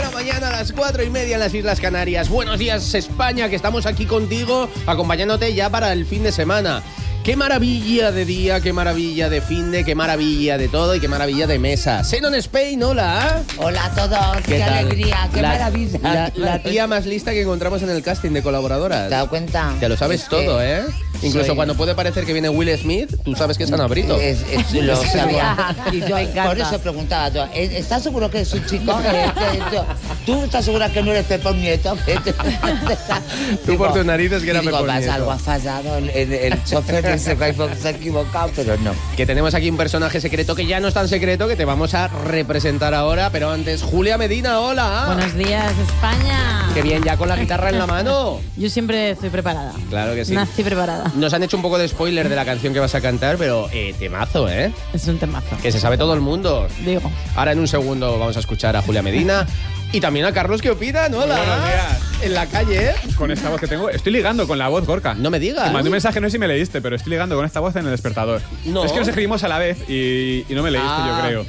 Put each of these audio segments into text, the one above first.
la mañana, a las 4:30 en las Islas Canarias. Buenos días, España, que estamos aquí contigo, acompañándote ya para el fin de semana. Qué maravilla de día, qué maravilla de finde, qué maravilla de todo y qué maravilla de mesa. Xenon Spain, hola. Hola a todos, qué alegría, qué maravilla. La tía más lista que encontramos en el casting de colaboradoras. ¿Te has dado cuenta? Te lo sabes todo, ¿eh? Incluso cuando puede parecer que viene Will Smith, tú sabes que es Ana Brito. Lo sabía. Y yo, por eso preguntaba yo, ¿estás seguro que es un chico? ¿Tú estás segura que no eres Pepón Nieto? Tú por tus narices que era Pepón Nieto. Algo ha fallado, el chofer se ha equivocado, pero no. Que tenemos aquí un personaje secreto que ya no es tan secreto, que te vamos a representar ahora, pero antes, Julia Medina, hola. Buenos días, España. Qué bien, ya con la guitarra en la mano. Yo siempre estoy preparada. Claro que sí. Nací preparada. Nos han hecho un poco de spoiler de la canción que vas a cantar, pero temazo, ¿eh? Es un temazo. Que se sabe todo el mundo. Digo. Ahora en un segundo vamos a escuchar a Julia Medina y también a Carlos, ¿qué opinan? Hola. Buenos días. En la calle, ¿eh? Con esta voz que tengo, estoy ligando con la voz, Gorka. No me digas. Te mandé un mensaje, no sé si me leíste, pero estoy ligando con esta voz en el despertador. No. Es que nos escribimos a la vez y no me leíste, yo creo.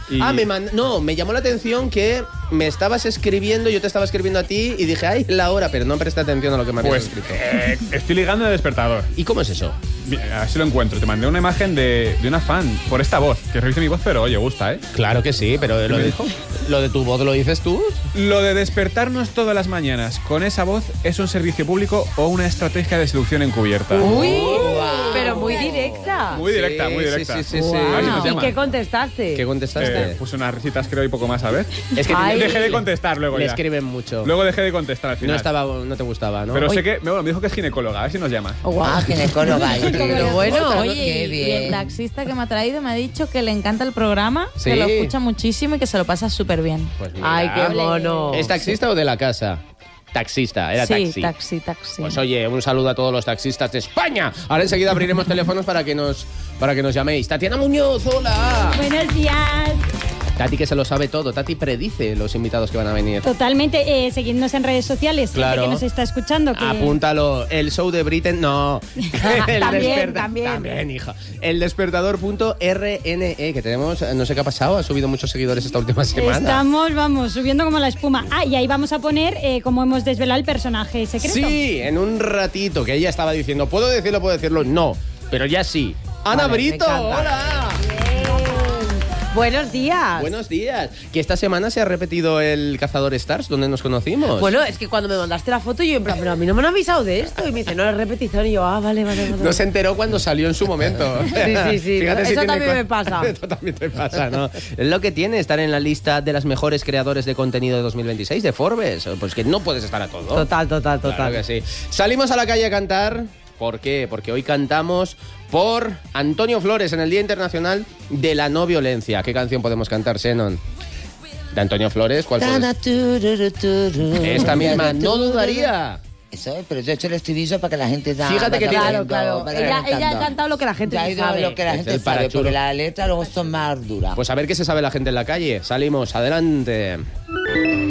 Me llamó la atención que me estabas escribiendo, yo te estaba escribiendo a ti y dije, ay, la hora, pero no presté atención a lo que me habías escrito. Estoy ligando en el despertador. ¿Y cómo es eso? A ver si lo encuentro. Te mandé una imagen de una fan por esta voz, que revise mi voz, pero oye, gusta, ¿eh? Claro que sí, pero lo de tu voz lo dices tú. Lo de despertarnos todas las mañanas con esa voz es un servicio público o una estrategia de seducción encubierta. ¡Uy! Pero muy directa. Muy directa, muy directa. Sí. Wow. A ver si nos ¿Y llaman. qué contestaste? ¿Qué contestaste? Puse unas risitas, creo, y poco más, a ver. Es que Ay. Dejé de contestar luego le ya. escriben mucho. Luego dejé de contestar al final. No te gustaba, ¿no? Pero sé que me dijo que es ginecóloga, a ver si nos llama. Oh, wow. Ginecóloga. Pero bueno, Oye, qué y bien. el taxista que me ha traído me ha dicho que le encanta el programa, Sí. que lo escucha muchísimo y que se lo pasa súper bien. Pues mira. Ay, qué mono. ¿Es taxista o de la casa? Taxista, era Sí, taxi. taxi. Pues oye, un saludo a todos los taxistas de España. Ahora enseguida abriremos teléfonos para que nos llaméis. Tatiana Muñoz, hola. Buenos días. Tati que se lo sabe todo. Tati predice los invitados que van a venir. Totalmente. Seguidnos en redes sociales. Claro. Gente que nos está escuchando. Que... Apúntalo. El show de Britain, no. También, hija. El despertador.rne, que tenemos, no sé qué ha pasado, ha subido muchos seguidores esta última semana. Estamos, subiendo como la espuma. Ah, y ahí vamos a poner cómo hemos desvelado el personaje secreto. Sí, en un ratito, que ella estaba diciendo, ¿puedo decirlo? No, pero ya sí. Ana Vale, Brito, me encanta. hola. Buenos días. Buenos días. Que esta semana se ha repetido el Cazador Stars, donde nos conocimos. Bueno, es que cuando me mandaste la foto yo en plan, pero a mí no me han avisado de esto. Y me dice, no, es repetición. Y yo, vale. No se enteró cuando salió en su momento. Sí. Fíjate si Eso tiene también me pasa. Eso también te pasa, ¿no? Es lo que tiene estar en la lista de las mejores creadores de contenido de 2026 de Forbes. Pues que no puedes estar a todo. Total. Claro que sí. Salimos a la calle a cantar. ¿Por qué? Porque hoy cantamos por Antonio Flores en el Día Internacional de la No Violencia. ¿Qué canción podemos cantar, Xenon? De Antonio Flores, ¿cuál puedes? Esta misma, no dudaría. Eso es, pero yo he hecho el estribillo para que la gente Fíjate que Claro. Ella Ella ha cantado lo que la gente Ya ha ido sabe. lo que la Es gente el sabe, parachulo. porque las letras luego son más duras. Pues a ver qué se sabe la gente en la calle. Salimos, adelante.